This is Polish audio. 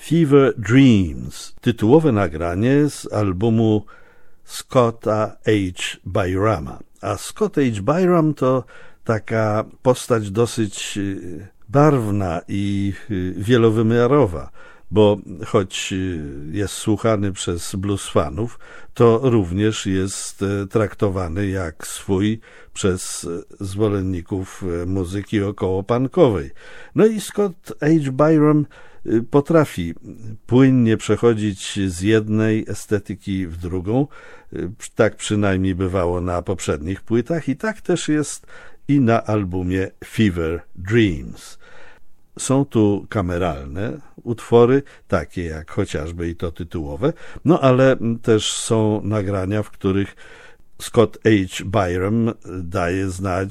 Fever Dreams, tytułowe nagranie z albumu Scotta H. Byrama. A Scott H. Byram to taka postać dosyć barwna i wielowymiarowa, bo choć jest słuchany przez blues fanów, to również jest traktowany jak swój przez zwolenników muzyki okołopunkowej. No i Scott H. Byram potrafi płynnie przechodzić z jednej estetyki w drugą. Tak przynajmniej bywało na poprzednich płytach i tak też jest i na albumie Fever Dreams. Są tu kameralne utwory, takie jak chociażby i to tytułowe, no ale też są nagrania, w których Scott H. Byram daje znać